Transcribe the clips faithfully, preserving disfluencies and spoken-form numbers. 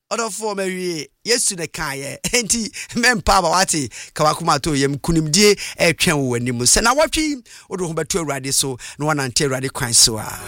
Other form area, yes to the kaye, enti mempa wati, kawakuma to yem kunimdie, e twen wo nimu. Se na watwi, odo beto awurade so, no one ante awurade kwan so a.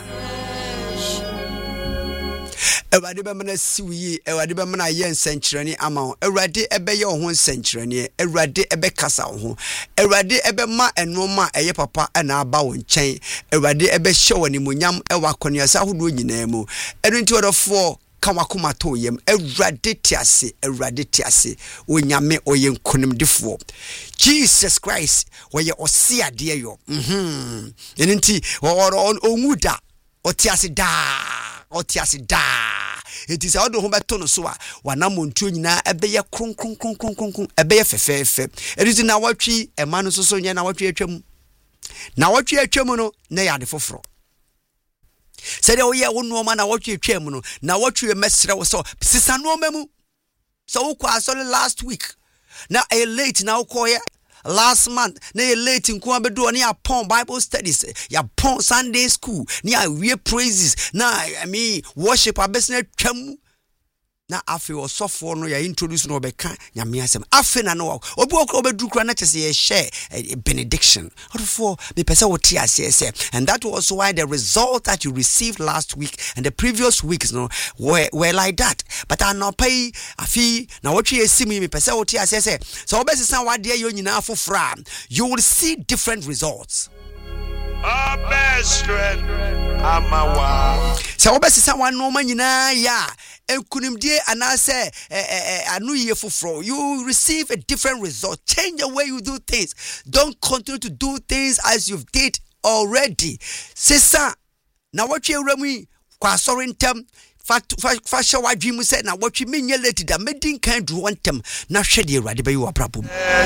Awurade be mana siwi, awurade be mana ye nsenkyerene ama, awurade ebe ye ho nsenkyerene, awurade ebe kasa ho, awurade ebe ma enoma eye papa na aba wo nkyɛn, awurade ebe hye woni munyam e wakoniasa hodo nyina mu. Enu nti odofo kawakuma to yem awurade tiase awurade tiase onyame oye nkonimdefo Jesus Christ woye osiade yo mhm enenti wo onwuda otiase da otiase da eti sa odo ho beto no so a wana montuo nyina ebeye kron kron kron kron kron ebeye fefefe eti na watwi ema no so so nya na watwi atwam na watwi atwam no na yade foforo said oh yeah one woman na watwi atwam no na watwi mesre wo so sisa no mamu so wo kwa so last week na a late na wo koye last month na a late nko abedo na ya pon Bible studies ya pon Sunday school na ya we praises na I mean worship abesna twam na afi osofo no ya introduce no obeka nyame asem afi na no obi okro obedu kra na chese ye share a benediction for me pesa what say and that was why the result that you received last week and the previous weeks no were, were like that but I no pay afi na what you see me pesa what say so obesisa wade yo nyina afofra you will see different results. Our best friend, Amawa. So obesisa wan no man nyina ya enkunimdie anase anu ye foforo you receive a different result. Change the way you do things. Don't continue to do things as you've did already. Sisa na watwe awrami kwa sorry ntem fa fa shawa dwimu se na watwe menye late da medin kan du wontem na hwede awrade bayi wa brabom.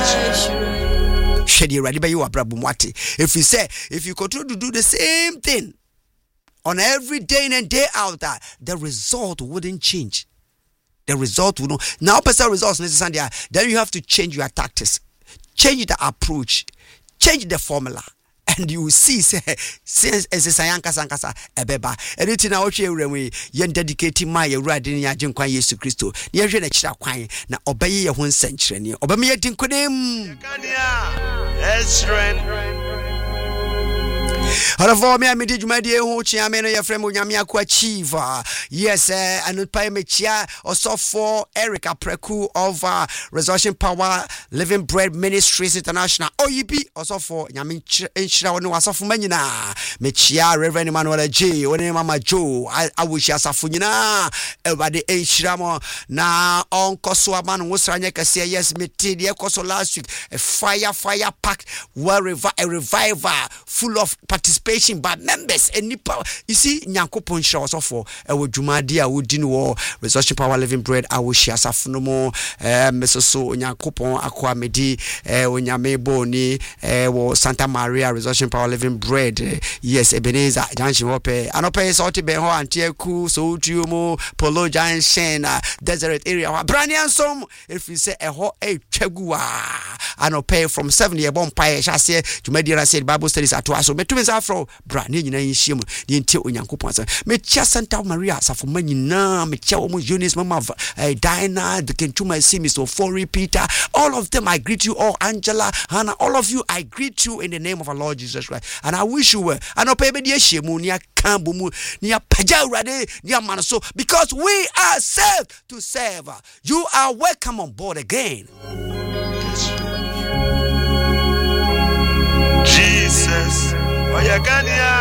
Shady Radiba, you are Brabumwati. If you say, if you continue to do the same thing on every day in and day out, that the result wouldn't change. The result would not. Now, personal results necessarily. Then you have to change your tactics, change the approach, change the formula. And you will see, since as a sayanka sankasa, ebeba, anything now, we yen dedicating my riding Yajin Kwa Yesu Christo, near Jenna Quine, now obey your one century, obey me at Incodim. Yes, friend. However, me I did my dear Hochi, I mean, your friend Yamia Kwachiva. Yes, eh, and pay me chia also for Erica Preku of uh, Resurrection Power Living Bread Ministries International. O E B also for Yamin Inshra no Asafu Menina. Mechia Reverend Emmanuel J. One Mama Joe. I I wish Asafunina. Everybody Inshramo na on Koswa man was Ranyaka say yes, me did Koso last week. A fire, fire packed, well revi- a reviver full of participation by members and nipa you see nyankopon show so for e wo dwumade a wodi no wo Resurrection Power Living Bread a wo hia safono mo eh mesoso nyankopon akwa medi eh onyame boni eh wo Santa Maria Resurrection Power Living Bread eh, yes Ebenezer Junction hope anope so te be ho anteku so tuomo Polo Junction uh, desert area braniansom if you say e ho e twagua anope from seven year bon pa e hase dwumade ra said Bible studies atwa so metu afro bra ne nyina yinhiem ne ntie onyankopon asa me chia Santa Maria safo manyina me chia omo Eunice mama uh, Diana the Kentuma Simi so for Peter all of them I greet you all Angela Hannah all of you I greet you in the name of our Lord Jesus Christ and I wish you well and ope be de hiemu ne akambo mu ne apaja urade ne amanaso because we are saved to serve. You are welcome on board again.